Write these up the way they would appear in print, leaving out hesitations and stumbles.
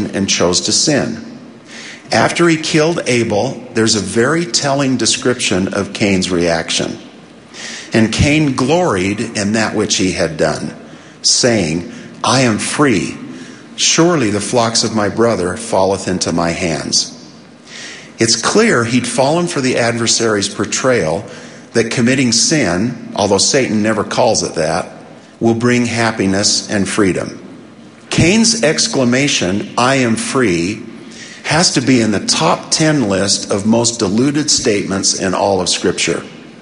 desperation and chose to sin. After he killed Abel, there's a very telling description of Cain's reaction. And Cain gloried in that which he had done, saying, I am free. Surely the flocks of my brother falleth into my hands. It's clear he'd fallen for the adversary's portrayal that committing sin, although Satan never calls it that, will bring happiness and freedom. Cain's exclamation, I am free, has to be in the top 10 list of most deluded statements in all of Scripture.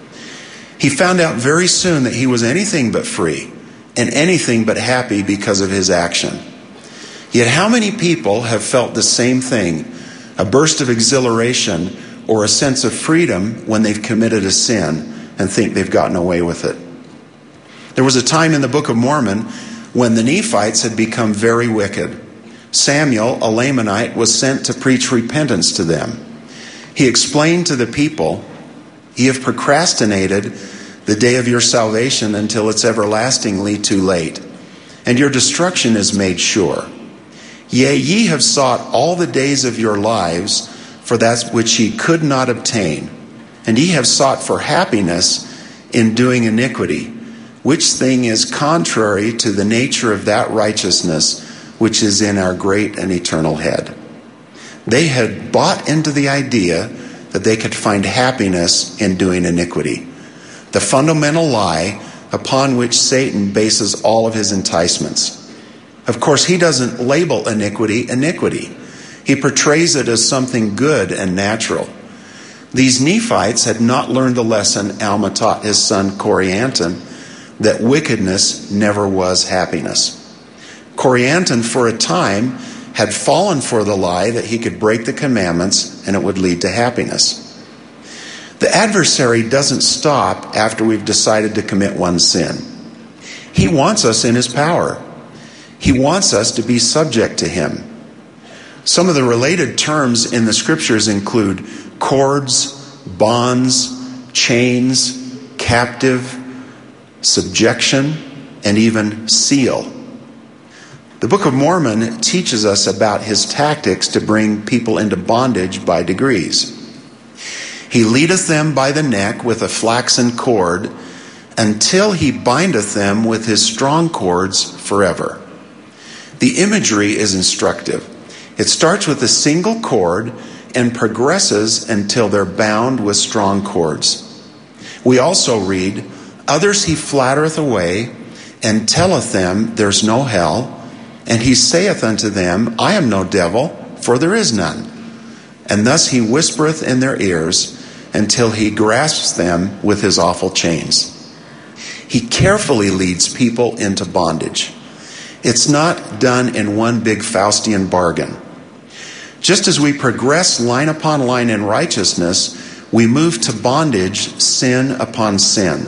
He found out very soon that he was anything but free and anything but happy because of his action. Yet how many people have felt the same thing, a burst of exhilaration or a sense of freedom when they've committed a sin and think they've gotten away with it? There was a time in the Book of Mormon when the Nephites had become very wicked. Samuel, a Lamanite, was sent to preach repentance to them. He explained to the people, ye have procrastinated the day of your salvation until it's everlastingly too late, and your destruction is made sure. Yea, ye have sought all the days of your lives for that which ye could not obtain, and ye have sought for happiness in doing iniquity, which thing is contrary to the nature of that righteousness which is in our great and eternal head. They had bought into the idea that they could find happiness in doing iniquity, the fundamental lie upon which Satan bases all of his enticements. Of course, he doesn't label iniquity iniquity. He portrays it as something good and natural. These Nephites had not learned the lesson Alma taught his son Corianton, that wickedness never was happiness. Corianton, for a time, had fallen for the lie that he could break the commandments and it would lead to happiness. The adversary doesn't stop after we've decided to commit one sin. He wants us in his power. He wants us to be subject to him. Some of the related terms in the scriptures include cords, bonds, chains, captive, subjection, and even seal. The Book of Mormon teaches us about his tactics to bring people into bondage by degrees. He leadeth them by the neck with a flaxen cord until he bindeth them with his strong cords forever. The imagery is instructive. It starts with a single cord and progresses until they're bound with strong cords. We also read, others he flattereth away and telleth them there's no hell, and he saith unto them, I am no devil, for there is none. And thus he whispereth in their ears until he grasps them with his awful chains. He carefully leads people into bondage. It's not done in one big Faustian bargain. Just as we progress line upon line in righteousness, we move to bondage, sin upon sin.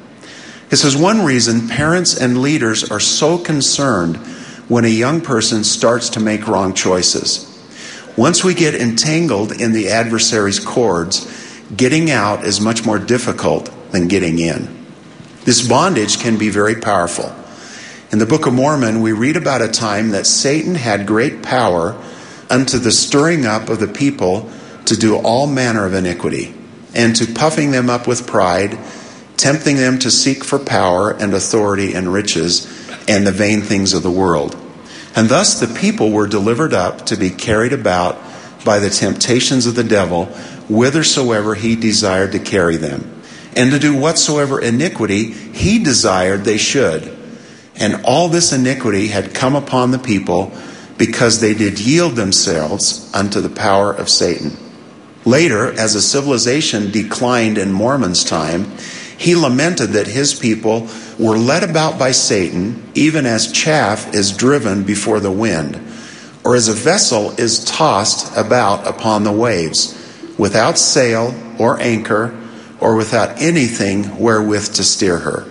This is one reason parents and leaders are so concerned when a young person starts to make wrong choices. Once we get entangled in the adversary's cords, getting out is much more difficult than getting in. This bondage can be very powerful. In the Book of Mormon, we read about a time that Satan had great power unto the stirring up of the people to do all manner of iniquity, and to puffing them up with pride, tempting them to seek for power and authority and riches and the vain things of the world. And thus the people were delivered up to be carried about by the temptations of the devil, whithersoever he desired to carry them, and to do whatsoever iniquity he desired they should. And all this iniquity had come upon the people because they did yield themselves unto the power of Satan. Later, as a civilization declined in Mormon's time, he lamented that his people were led about by Satan, even as chaff is driven before the wind, or as a vessel is tossed about upon the waves, without sail or anchor, or without anything wherewith to steer her.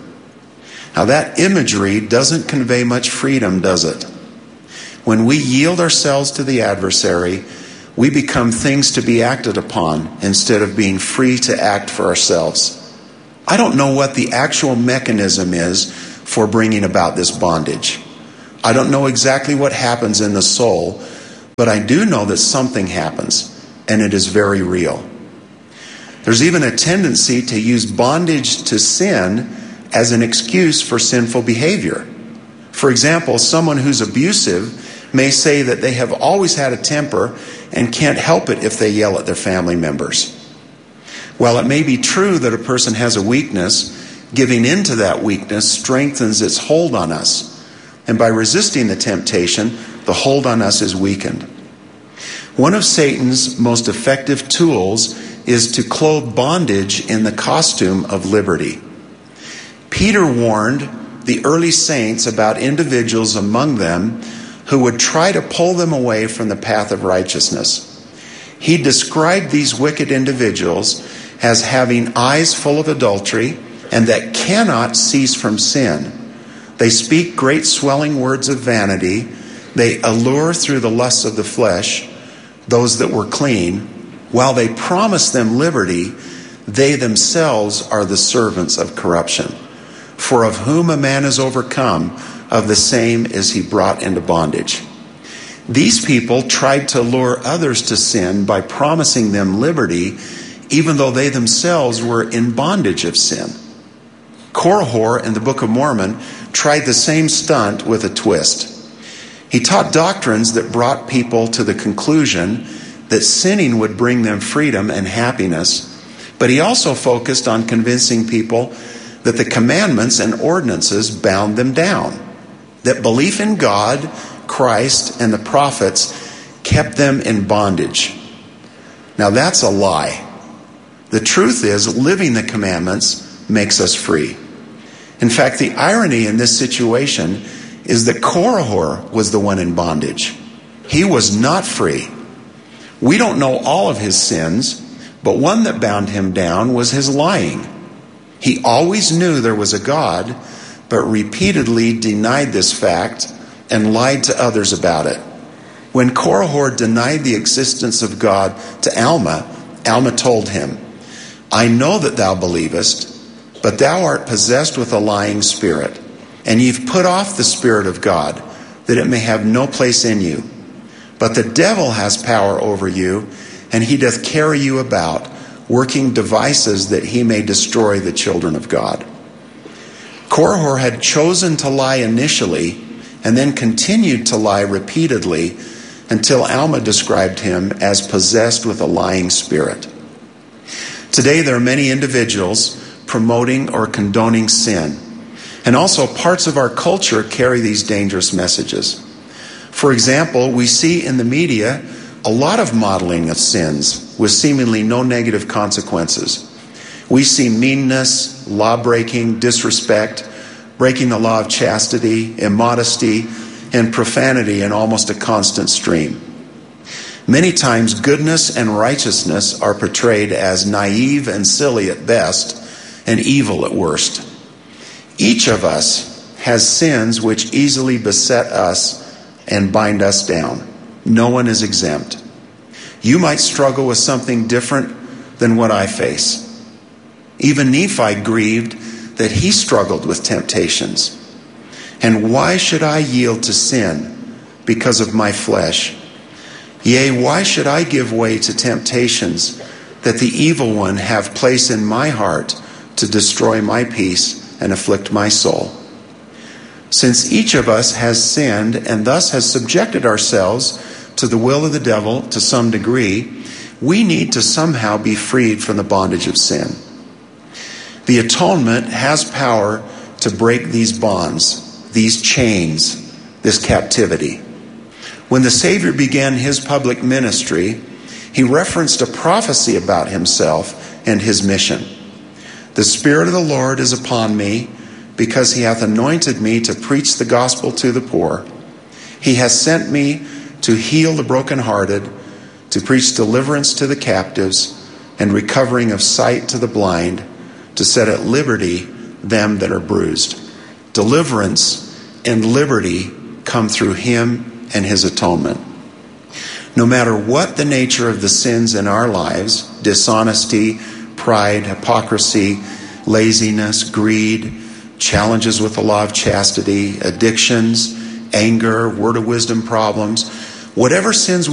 Now that imagery doesn't convey much freedom, does it? When we yield ourselves to the adversary, we become things to be acted upon instead of being free to act for ourselves. I don't know what the actual mechanism is for bringing about this bondage. I don't know exactly what happens in the soul, But I do know that something happens, and it is very real. There's even a tendency to use bondage to sin as an excuse for sinful behavior. For example, someone who's abusive may say that they have always had a temper and can't help it if they yell at their family members. While it may be true that a person has a weakness, giving in to that weakness strengthens its hold on us. And by resisting the temptation, the hold on us is weakened. One of Satan's most effective tools is to clothe bondage in the costume of liberty. Peter warned the early saints about individuals among them who would try to pull them away from the path of righteousness. He described these wicked individuals as having eyes full of adultery and that cannot cease from sin. They speak great swelling words of vanity. They allure through the lusts of the flesh those that were clean. While they promise them liberty, they themselves are the servants of corruption. For of whom a man is overcome, of the same is he brought into bondage. These people tried to lure others to sin by promising them liberty, even though they themselves were in bondage of sin. Korihor in the Book of Mormon tried the same stunt with a twist. He taught doctrines that brought people to the conclusion that sinning would bring them freedom and happiness, but he also focused on convincing people that the commandments and ordinances bound them down, that belief in God, Christ, and the prophets kept them in bondage. Now that's a lie. The truth is, living the commandments makes us free. In fact, the irony in this situation is that Korihor was the one in bondage. He was not free. We don't know all of his sins, but one that bound him down was his lying. He always knew there was a God, but repeatedly denied this fact and lied to others about it. When Korihor denied the existence of God to Alma, Alma told him, "I know that thou believest, but thou art possessed with a lying spirit, and you've put off the Spirit of God, that it may have no place in you. But the devil has power over you, and he doth carry you about, working devices that he may destroy the children of God." Korihor had chosen to lie initially, and then continued to lie repeatedly until Alma described him as possessed with a lying spirit. Today there are many individuals promoting or condoning sin, and also parts of our culture carry these dangerous messages. For example, we see in the media a lot of modeling of sins with seemingly no negative consequences. We see meanness, law-breaking, disrespect, breaking the law of chastity, immodesty, and profanity in almost a constant stream. Many times, goodness and righteousness are portrayed as naive and silly at best, and evil at worst. Each of us has sins which easily beset us and bind us down. No one is exempt. You might struggle with something different than what I face. Even Nephi grieved that he struggled with temptations. And why should I yield to sin because of my flesh? Yea, why should I give way to temptations that the evil one have place in my heart to destroy my peace and afflict my soul? Since each of us has sinned and thus has subjected ourselves to the will of the devil to some degree, we need to somehow be freed from the bondage of sin. The atonement has power to break these bonds, these chains, this captivity. When the Savior began his public ministry, he referenced a prophecy about himself and his mission. "The Spirit of the Lord is upon me, because he hath anointed me to preach the gospel to the poor. He has sent me to heal the brokenhearted, to preach deliverance to the captives, and recovering of sight to the blind, to set at liberty them that are bruised." Deliverance and liberty come through him and his atonement. No matter what the nature of the sins in our lives, dishonesty, pride, hypocrisy, laziness, greed, challenges with the law of chastity, addictions, anger, word of wisdom problems, whatever sins